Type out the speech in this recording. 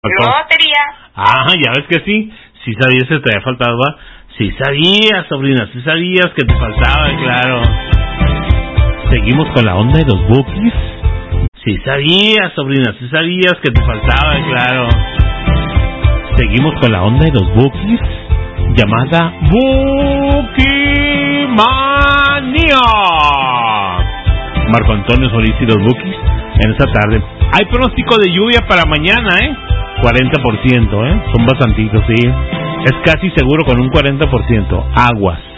Lotería. Ya ves que sí. Sí sabías que te había faltado, ¿va? Sí sabías, sobrina, sí sabías que te faltaba, claro. Seguimos con la onda de los bookies. Sí sabías, sobrina, sí sabías que te faltaba, claro. Seguimos con la onda de los bookies, llamada Bookie Manía. Marco Antonio Solís y los bookies en esta tarde. Hay pronóstico de lluvia para mañana, 40%, son bastantitos, sí. Es casi seguro con un 40%. Aguas.